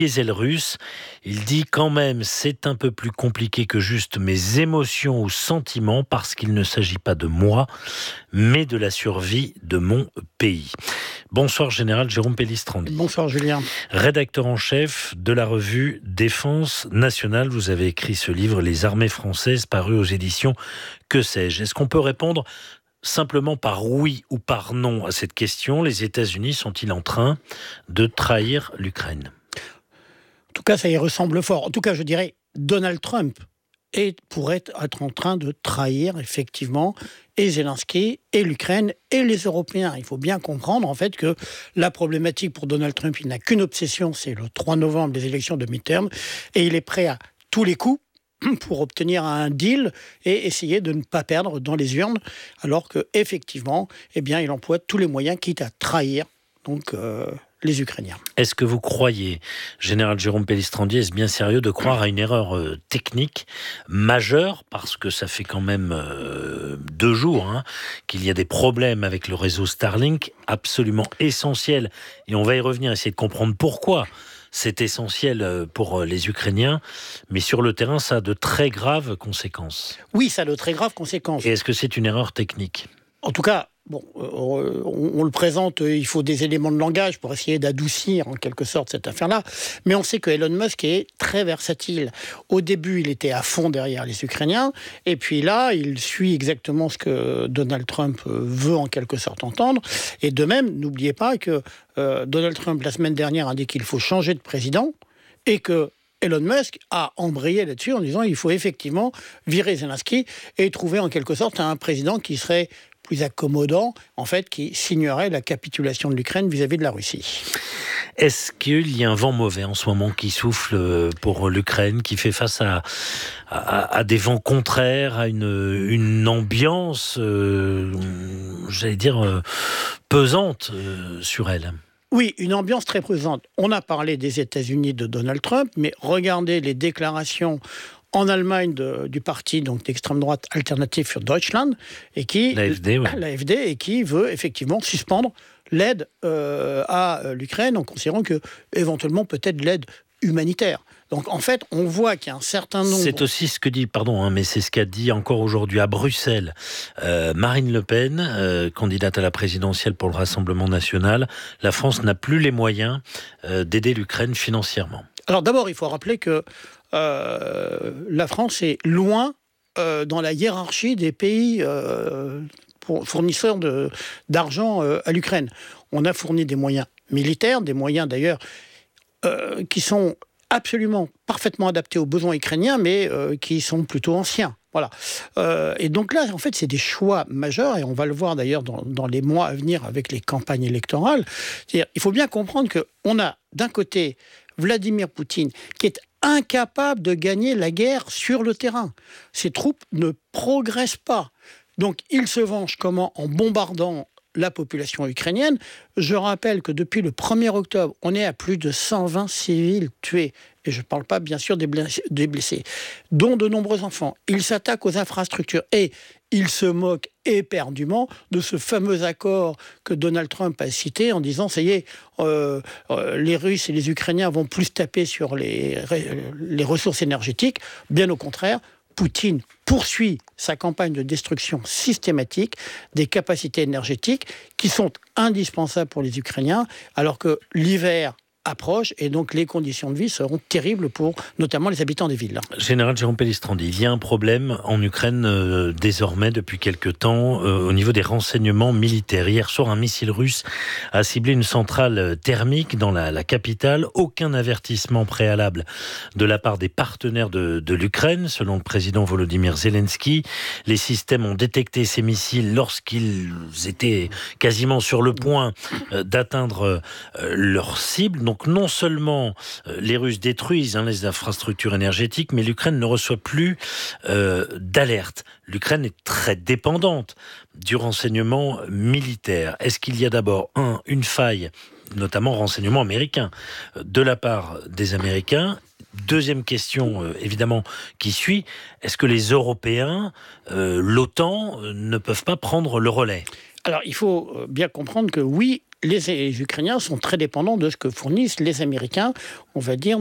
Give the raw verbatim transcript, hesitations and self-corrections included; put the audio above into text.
Diesel russe, il dit quand même c'est un peu plus compliqué que juste mes émotions ou sentiments parce qu'il ne s'agit pas de moi mais de la survie de mon pays. Bonsoir Général Jérôme Pellistrandi. Bonsoir Julien. Rédacteur en chef de la revue Défense Nationale, vous avez écrit ce livre Les armées françaises paru aux éditions Que sais-je. Est-ce qu'on peut répondre simplement par oui ou par non à cette question? Les États-Unis sont-ils en train de trahir l'Ukraine? En tout cas, ça y ressemble fort. En tout cas, je dirais Donald Trump est, pourrait être en train de trahir effectivement et Zelensky et l'Ukraine et les Européens. Il faut bien comprendre en fait que la problématique pour Donald Trump, il n'a qu'une obsession, c'est le trois novembre, les élections de mi-terme, et il est prêt à tous les coups pour obtenir un deal et essayer de ne pas perdre dans les urnes, alors que effectivement, eh bien, il emploie tous les moyens, quitte à trahir donc euh, les Ukrainiens. Est-ce que vous croyez, Général Jérôme Pellistrandi, est-ce bien sérieux de croire à une erreur euh, technique majeure, parce que ça fait quand même euh, deux jours hein, qu'il y a des problèmes avec le réseau Starlink, absolument essentiel, et on va y revenir, essayer de comprendre pourquoi c'est essentiel pour les Ukrainiens, mais sur le terrain, ça a de très graves conséquences. Oui, ça a de très graves conséquences. Et est-ce que c'est une erreur technique ? En tout cas, bon, euh, on, on le présente, il faut des éléments de langage pour essayer d'adoucir en quelque sorte cette affaire-là. Mais on sait que Elon Musk est très versatile. Au début, il était à fond derrière les Ukrainiens. Et puis là, il suit exactement ce que Donald Trump veut en quelque sorte entendre. Et de même, n'oubliez pas que euh, Donald Trump, la semaine dernière, a dit qu'il faut changer de président et que Elon Musk a embrayé là-dessus en disant qu'il faut effectivement virer Zelensky et trouver en quelque sorte un président qui serait plus accommodant, en fait, qui signerait la capitulation de l'Ukraine vis-à-vis de la Russie. Est-ce qu'il y a un vent mauvais en ce moment qui souffle pour l'Ukraine, qui fait face à, à, à des vents contraires, à une, une ambiance, euh, j'allais dire, euh, pesante euh, sur elle ? Oui, une ambiance très pesante. On a parlé des États-Unis de Donald Trump, mais regardez les déclarations en Allemagne de, du parti donc d'extrême droite Alternative für Deutschland et qui l'A F D, ouais. l'A F D et qui veut effectivement suspendre l'aide euh, à l'Ukraine en considérant que éventuellement peut-être l'aide humanitaire. Donc en fait, on voit qu'il y a un certain nombre... C'est aussi ce que dit, pardon, hein, mais c'est ce qu'a dit encore aujourd'hui à Bruxelles euh, Marine Le Pen, euh, candidate à la présidentielle pour le Rassemblement national. La France n'a plus les moyens euh, d'aider l'Ukraine financièrement. Alors d'abord, il faut rappeler que euh, la France est loin euh, dans la hiérarchie des pays euh, pour, fournisseurs de, d'argent euh, à l'Ukraine. On a fourni des moyens militaires, des moyens d'ailleurs euh, qui sont absolument parfaitement adaptés aux besoins ukrainiens, mais euh, qui sont plutôt anciens. Voilà. Euh, et donc là, en fait, c'est des choix majeurs, et on va le voir d'ailleurs dans, dans les mois à venir avec les campagnes électorales. C'est-à-dire, il faut bien comprendre qu'on a d'un côté Vladimir Poutine qui est incapable de gagner la guerre sur le terrain. Ses troupes ne progressent pas. Donc il se venge comment ? En bombardant la population ukrainienne. Je rappelle que depuis le premier octobre, on est à plus de cent vingt civils tués. Et je ne parle pas bien sûr des blessés, dont de nombreux enfants. Il s'attaque aux infrastructures et il se moque éperdument de ce fameux accord que Donald Trump a cité en disant « ça y est, euh, euh, les Russes et les Ukrainiens vont plus taper sur les, les ressources énergétiques ». Bien au contraire, Poutine poursuit sa campagne de destruction systématique des capacités énergétiques qui sont indispensables pour les Ukrainiens, alors que l'hiver approche et donc les conditions de vie seront terribles pour notamment les habitants des villes. Général Jérôme Pellistrandi, il y a un problème en Ukraine euh, désormais depuis quelque temps euh, au niveau des renseignements militaires. Hier soir, un missile russe a ciblé une centrale thermique dans la, la capitale. Aucun avertissement préalable de la part des partenaires de, de l'Ukraine, selon le président Volodymyr Zelensky. Les systèmes ont détecté ces missiles lorsqu'ils étaient quasiment sur le point euh, d'atteindre euh, leur cible. Donc non seulement euh, les Russes détruisent hein, les infrastructures énergétiques, mais l'Ukraine ne reçoit plus euh, d'alerte. L'Ukraine est très dépendante du renseignement militaire. Est-ce qu'il y a d'abord, un, une faille, notamment renseignement américain, de la part des Américains ? Deuxième question, euh, évidemment, qui suit, est-ce que les Européens, euh, l'OTAN, euh, ne peuvent pas prendre le relais ? Alors, il faut bien comprendre que oui, les, les Ukrainiens sont très dépendants de ce que fournissent les Américains, on va dire,